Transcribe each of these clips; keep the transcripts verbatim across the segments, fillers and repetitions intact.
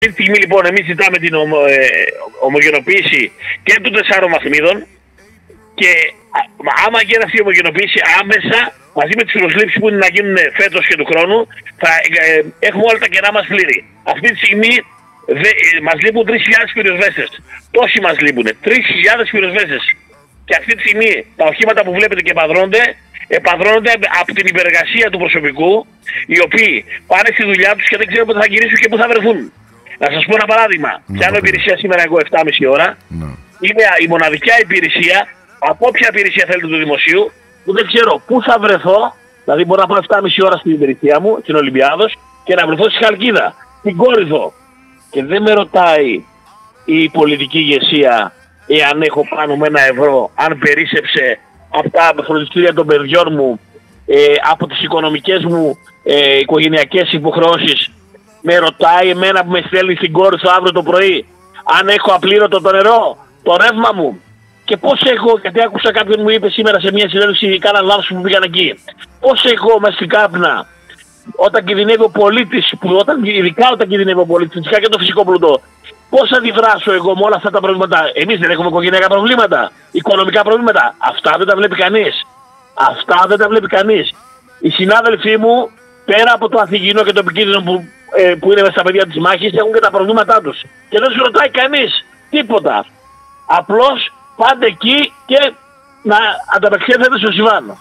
Αυτή τη στιγμή λοιπόν εμείς ζητάμε την ομο, ε, ομογενοποίηση και των τεσσάρων βαθμίδων και άμα γίνει αυτή η ομογενοποίηση άμεσα μαζί με τις προσλήψεις που είναι να γίνουν φέτος και του χρόνου θα ε, έχουμε όλα τα κενά μας πλήρη. Αυτή τη στιγμή δε, ε, μας λείπουν τρεις χιλιάδες πυροσβέστες. Τόσοι μας λείπουν, τρεις χιλιάδες πυροσβέστες. Και αυτή τη στιγμή τα οχήματα που βλέπετε και επαδρώνονται, επαδρώνονται από την υπεργασία του προσωπικού, οι οποίοι πάνε στη δουλειά τους και δεν ξέρουν πότε θα γυρίσουν και πού θα βρεθούν. Να σας πω ένα παράδειγμα. Πιάνω υπηρεσία σήμερα εγώ επτά και μισή ώρα. No. Είμαι η μοναδική υπηρεσία, από όποια υπηρεσία θέλετε του δημοσίου, που δεν ξέρω πού θα βρεθώ, δηλαδή μπορώ να πάω επτά και μισή ώρα στην υπηρεσία μου, στην Ολυμπιάδος, και να βρεθώ στη Χαλκίδα, στην Κόρυθο. Και δεν με ρωτάει η πολιτική ηγεσία εάν έχω πάνω με ένα ευρώ, αν περίσσεψε από τα φροντιστήρια των παιδιών μου, ε, από τις οικονομικές μου ε, οικογενειακές υποχρεώσεις. Με ρωτάει εμένα που με στέλνει στην Κόρυθο αύριο το πρωί αν έχω απλήρωτο το νερό, το ρεύμα μου. Και πώς έχω, γιατί άκουσα κάποιον μου είπε σήμερα σε μια συνέντευξη, κάναν λάθος που πήγαν εκεί. Πώς έχω μέσα στην κάπνα όταν κινδυνεύει ο πολίτης, που όταν, ειδικά όταν κινδυνεύει ο πολίτης, φυσικά και το φυσικό πλούτο, πώς αντιδράσω εγώ με όλα αυτά τα προβλήματα. Εμείς δεν έχουμε οικογενειακά προβλήματα, οικονομικά προβλήματα. Αυτά δεν τα βλέπει κανείς. Αυτά δεν τα βλέπει κανείς. Οι συνάδελφοί μου, πέρα από το ανθυγιεινό και το επικίνδυνο που, ε, που είναι μέσα στα παιδιά της μάχης, έχουν και τα προβλήματά τους. Και δεν τους ρωτάει κανείς τίποτα. Απλώς πάντα εκεί και να ανταπεξέλθετε στο συμβάν.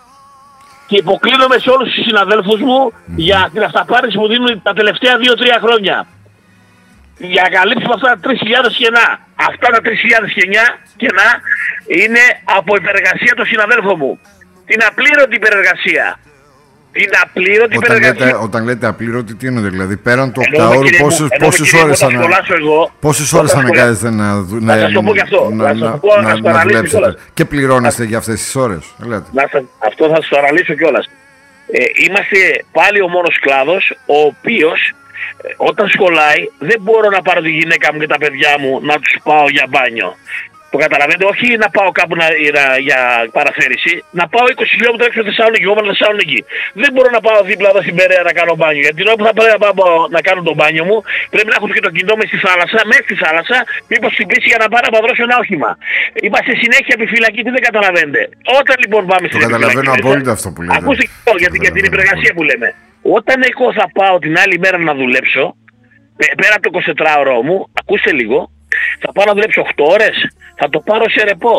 Και υποκλίνομαι σε όλους τους συναδέλφους μου mm. για την αυταπάρνηση που δίνουν τα τελευταία δύο τρία χρόνια. Για να καλύψουμε αυτά τα τρεις χιλιάδες κενά. Αυτά τα τρεις χιλιάδες κενά είναι από υπεργασία των συναδέλφων μου. Την απλήρωτη υπεργασία. Την απλήρωτη όταν υπεργασία. Λέτε, όταν λέτε απλήρωτη, τι εννοείτε, δηλαδή πέραν του οκτάωρου, πόσες ώρες ανα... πόσες ώρες αναγκάζεστε να, να, να, να, να, να, να δουλέψετε και πληρώνεστε για αυτές τις ώρες. Να σας, αυτό θα σας το αναλύσω κιόλας. Ε, είμαστε πάλι ο μόνος κλάδος ο οποίος ε, όταν σχολάει δεν μπορώ να πάρω τη γυναίκα μου και τα παιδιά μου να τους πάω για μπάνιο. Το καταλαβαίνετε, όχι να πάω κάπου να, να, για παραθέρηση, να πάω είκοσι χιλιόμετρα έξω στη Θεσσαλονίκη, εγώ είμαι στη Θεσσαλονίκη. Δεν μπορώ να πάω δίπλα εδώ στην Περαία να κάνω μπάνιο. Γιατί την ώρα που θα πρέπει να πάω να κάνω το μπάνιο μου, πρέπει να έχω και το κινητό με στη θάλασσα, μέσα στη θάλασσα, μήπως χτυπήσει για να πάρω να παδρώσω ένα όχημα. Είμαστε συνέχεια επιφυλακή, τι δεν καταλαβαίνετε. Όταν λοιπόν πάμε στην επιφυλακή. Καταλαβαίνω απόλυτα αυτό που λέτε. Ακούστε και αυτό για, για την υπεργασία που λέμε. Όταν εγώ θα πάω την άλλη μέρα να δουλέψω, πέρα από το εικοσιτετράωρο μου, ακούστε λίγο. Θα πάω να δουλέψω οκτώ ώρες, θα το πάρω σε ρεπό.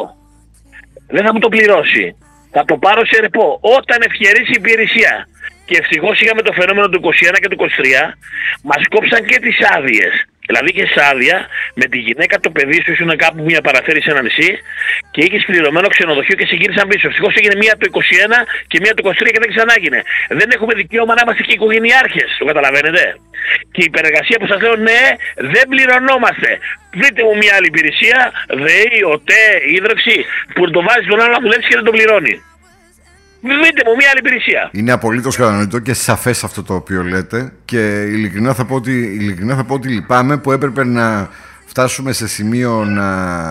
Δεν θα μου το πληρώσει. Θα το πάρω σε ρεπό. Όταν ευκαιρίσει η υπηρεσία. Και ευτυχώς είχαμε το φαινόμενο του είκοσι ένα και του είκοσι τρία, μας κόψαν και τις άδειες. Δηλαδή και σε άδεια με τη γυναίκα, το παιδί σου ήσουν κάπου μια παραθέρηση σε ένα νησί και είχες πληρωμένο ξενοδοχείο και σε γύρισαν πίσω. Ευτυχώς έγινε μία το είκοσι ένα και μία το είκοσι τρία και δεν ξανά έγινε. Δεν έχουμε δικαίωμα να είμαστε και οικογενειάρχες, το καταλαβαίνετε. Και η υπεργασία που σας λέω, ναι, δεν πληρωνόμαστε. Βρείτε μου μια άλλη υπηρεσία, ΔΕΗ, ΟΤΕ, ίδρυξη, που το βάζει τον άλλο να δουλέψει και δεν τον πληρώνει. Βρείτε μου μια άλλη υπηρεσία. Είναι απολύτως κατανοητό και σαφές αυτό το οποίο λέτε και ειλικρινά θα πω ότι, ειλικρινά θα πω ότι λυπάμαι που έπρεπε να φτάσουμε σε σημείο να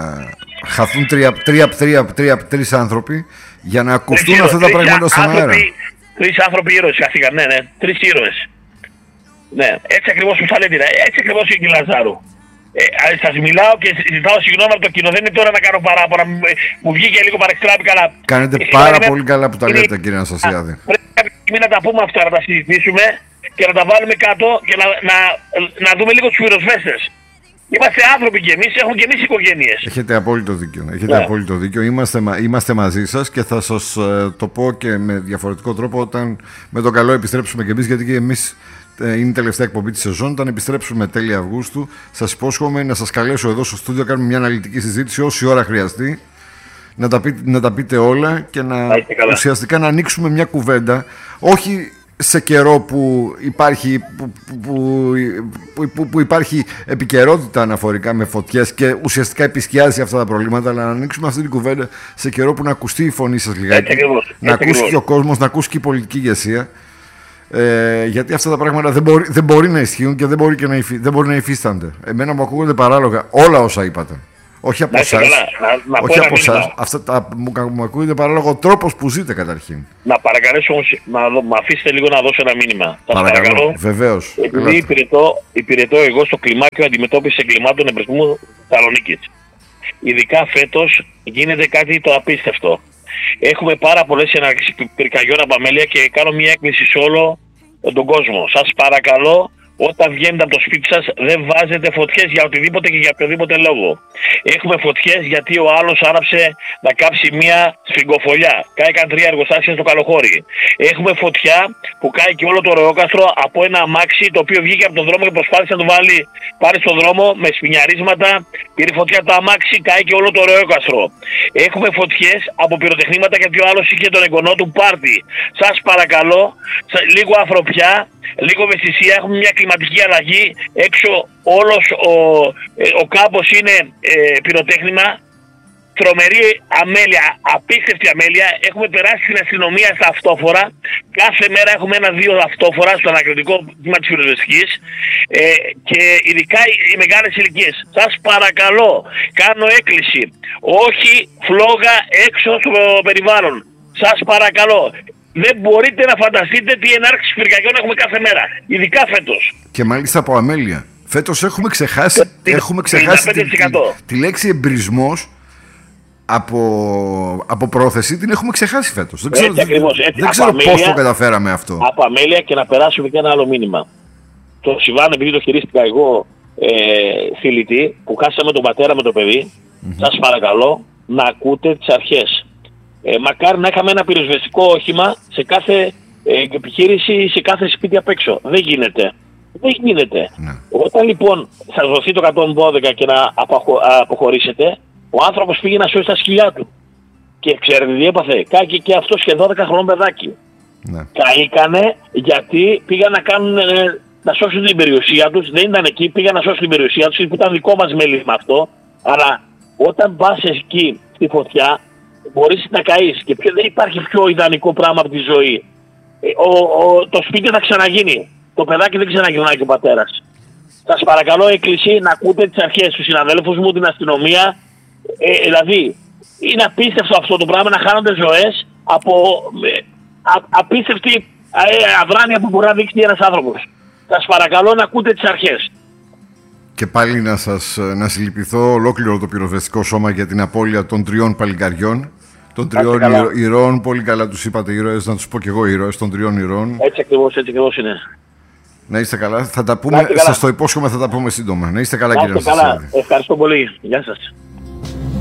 χαθούν τρία, τρία, τρία, τρία, τρεις άνθρωποι για να ακουστούν αυτά τα πράγματα στον αέρα. Τρεις άνθρωποι ήρωες χάθηκαν, ναι, ναι, τρεις ήρωες. Ναι, έτσι ακριβώς που θα λέτε, έτσι ακριβώς και η Λαζάρου. Ε, σας μιλάω και ζητάω συγγνώμη από το κοινό, δεν είναι τώρα να κάνω παράπονα, μου βγήκε λίγο παρεξτράπη καλά. Κάνετε ε, πάρα είμαι, πολύ καλά που τα λέτε, κύριε Αναστασιάδη. Πρέπει κάποια στιγμή να τα πούμε αυτά, να τα συζητήσουμε και να τα βάλουμε κάτω και να, να, να δούμε λίγο τους πυροσβέστες. Είμαστε άνθρωποι κι εμείς, έχουμε κι εμείς οικογένειες. Έχετε απόλυτο δίκιο. Έχετε yeah. απόλυτο δίκιο. Είμαστε, είμαστε μαζί σας και θα σας ε, το πω και με διαφορετικό τρόπο όταν με το καλό επιστρέψουμε κι εμείς, γιατί και εμείς. Είναι η τελευταία εκπομπή της σεζόν. Όταν επιστρέψουμε τέλη Αυγούστου, σας υπόσχομαι να σας καλέσω εδώ στο στούντιο, κάνουμε μια αναλυτική συζήτηση όση ώρα χρειαστεί, να τα πείτε, να τα πείτε όλα και να ουσιαστικά να ανοίξουμε μια κουβέντα, όχι σε καιρό που υπάρχει, που, που, που, που υπάρχει επικαιρότητα αναφορικά με φωτιές και ουσιαστικά επισκιάζει αυτά τα προβλήματα, αλλά να ανοίξουμε αυτή την κουβέντα σε καιρό που να ακουστεί η φωνή σας λιγάκι, να ακούσει και ο κόσμος, να ακούσει και η πολιτική ηγεσία. Ε, γιατί αυτά τα πράγματα δεν μπορεί, δεν μπορεί να ισχύουν και δεν μπορεί, και να, υφι, δεν μπορεί να υφίστανται. Εμένα μου ακούγονται παράλογα όλα όσα είπατε. Όχι από εσάς. Να, να όχι από εσάς. Αυτά τα, μου, μου ακούγεται παράλογο ο τρόπος που ζείτε καταρχήν. Να παρακαλέσω όμως, να μ' αφήσετε λίγο να δώσω ένα μήνυμα. Παρακαλώ, παρακαλώ. Βεβαίως. Επειδή υπηρετώ, υπηρετώ εγώ στο κλιμάκιο αντιμετώπιση εγκλημάτων εμπρισμού Θεσσαλονίκης. Ειδικά φέτος γίνεται κάτι το απίστευτο. Έχουμε πάρα πολλές εναρξίες πυρκαγιών από αμέλεια και κάνω μια έκκληση σε όλο τον κόσμο. Σας παρακαλώ, όταν βγαίνετε από το σπίτι σας, δεν βάζετε φωτιές για οτιδήποτε και για οποιοδήποτε λόγο. Έχουμε φωτιές γιατί ο άλλος άναψε να κάψει μια σφιγγοφολιά. Κάηκαν τρία εργοστάσια στο Καλοχώρι. Έχουμε φωτιά που κάει και όλο το Ρεόκαστρο από ένα αμάξι το οποίο βγήκε από τον δρόμο και προσπάθησε να το βάλει πάρει στον δρόμο με σπινιαρίσματα. Πήρε φωτιά το αμάξι, κάει και όλο το Ρεόκαστρο. Έχουμε φωτιές από πυροτεχνήματα γιατί ο άλλος είχε τον εγγονό του πάρτι. Σας παρακαλώ, λίγο ανθρωπιά. Λίγο ευαισθησία, έχουμε μια κλιματική αλλαγή, έξω όλος ο, ε, ο κάμπος είναι ε, πυροτέχνημα, τρομερή αμέλεια, απίστευτη αμέλεια, έχουμε περάσει την αστυνομία στα αυτόφορα, κάθε μέρα έχουμε ένα-δύο αυτόφορα στο ανακριτικό τμήμα της πυροσβεστικής ε, και ειδικά οι, οι μεγάλες ηλικίες. Σας παρακαλώ, κάνω έκκληση, όχι φλόγα έξω στο περιβάλλον, σας παρακαλώ. Δεν μπορείτε να φανταστείτε τι ενάρξεις πυρκαγιών έχουμε κάθε μέρα, ειδικά φέτος. Και μάλιστα από αμέλεια. Φέτος έχουμε ξεχάσει, έχουμε ξεχάσει τη, τη, τη λέξη εμπρισμός από, από πρόθεση, την έχουμε ξεχάσει φέτος. Δεν ξέρω, έτσι, ακριβώς, έτσι, δεν ξέρω αμέλεια, πώς το καταφέραμε αυτό. Από αμέλεια και να περάσουμε και ένα άλλο μήνυμα. Το Σιβάν, επειδή το χειρίστηκα εγώ ε, θηλητή, που χάσαμε τον πατέρα με το παιδί, mm-hmm. σας παρακαλώ να ακούτε τις αρχές. Ε, μακάρι να είχαμε ένα πυροσβεστικό όχημα σε κάθε ε, επιχείρηση, σε κάθε σπίτι απ' έξω. Δεν γίνεται. Δεν γίνεται. Ναι. Όταν λοιπόν σας δοθεί το εκατόν δώδεκα και να αποχω, αποχωρήσετε, ο άνθρωπος πήγε να σώσει τα σκυλιά του. Και ξέρετε τι έπαθε. Κάκε και αυτό και δώδεκα χρονών παιδάκι. Ναι. Καήκανε γιατί πήγαν να κάνουν, ε, να σώσουν την περιουσία τους. Δεν ήταν εκεί, πήγαν να σώσουν την περιουσία τους, που ήταν δικό μας μέλημα αυτό. Αλλά όταν πας εκεί στη φωτιά, μπορείς να καείς και πιο, δεν υπάρχει πιο ιδανικό πράγμα από τη ζωή. Ο, ο, το σπίτι θα ξαναγίνει. Το παιδάκι δεν ξαναγυρνάει και ο πατέρας. Σας παρακαλώ έκκληση να ακούτε τις αρχές του συναδέλφους μου, την αστυνομία. Ε, δηλαδή, είναι απίστευτο αυτό το πράγμα να χάνονται ζωές από ε, α, απίστευτη ε, αδράνεια που μπορεί να δείξει ένας άνθρωπος. Σας παρακαλώ να ακούτε τις αρχές. Και πάλι να σας να συλληπιθώ ολόκληρο το πυροσβεστικό σώμα για την απώλεια των τριών παλικαριών. Των τριών ηρώων, πολύ καλά τους είπατε ήρωες, να τους πω και εγώ ήρωες των τριών ηρώων. Έτσι ακριβώς, έτσι ακριβώς είναι. Να είστε καλά, θα τα πούμε, σας το υπόσχομαι θα τα πούμε σύντομα. Να είστε καλά, κύριε Αναστασιάδη. Ευχαριστώ πολύ, γεια σας.